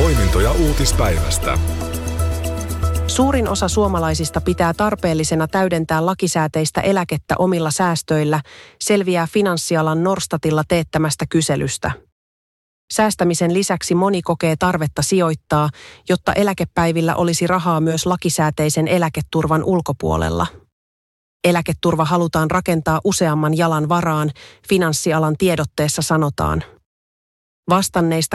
Poimintoja uutispäivästä. Suurin osa suomalaisista pitää tarpeellisena täydentää lakisääteistä eläkettä omilla säästöillä, selviää finanssialan Norstatilla teettämästä kyselystä. Säästämisen lisäksi moni kokee tarvetta sijoittaa, jotta eläkepäivillä olisi rahaa myös lakisääteisen eläketurvan ulkopuolella. Eläketurva halutaan rakentaa useamman jalan varaan, finanssialan tiedotteessa sanotaan. Vastanneista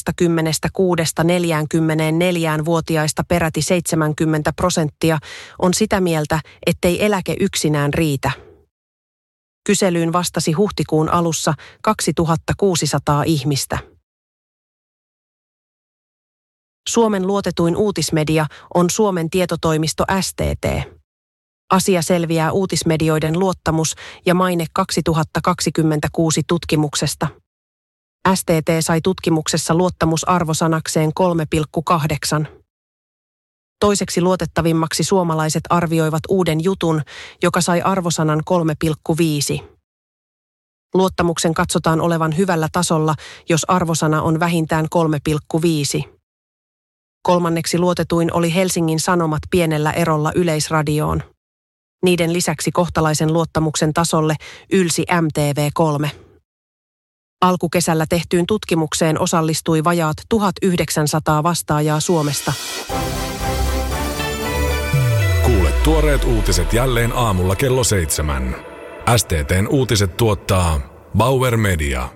36–44-vuotiaista peräti 70% on sitä mieltä, ettei eläke yksinään riitä. Kyselyyn vastasi huhtikuun alussa 2600 ihmistä. Suomen luotetuin uutismedia on Suomen tietotoimisto STT. Asia selviää uutismedioiden luottamus ja maine 2026 tutkimuksesta. STT sai tutkimuksessa luottamusarvosanakseen 3,8. Toiseksi luotettavimmaksi suomalaiset arvioivat Uuden jutun, joka sai arvosanan 3,5. Luottamuksen katsotaan olevan hyvällä tasolla, jos arvosana on vähintään 3,5. Kolmanneksi luotetuin oli Helsingin Sanomat pienellä erolla Yleisradioon. Niiden lisäksi kohtalaisen luottamuksen tasolle ylsi MTV3. Alkukesällä tehtyyn tutkimukseen osallistui vajaat 1900 vastaajaa Suomesta. Kuule tuoreet uutiset jälleen aamulla kello 7. STT:n uutiset tuottaa Bauer Media.